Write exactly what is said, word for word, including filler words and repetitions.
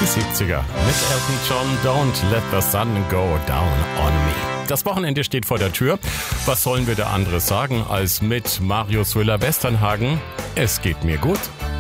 Die siebziger mit Elton John, Don't Let the Sun Go Down on Me. Das Wochenende steht vor der Tür. Was sollen wir da anderes sagen als mit Marius Müller-Westernhagen? Es geht mir gut.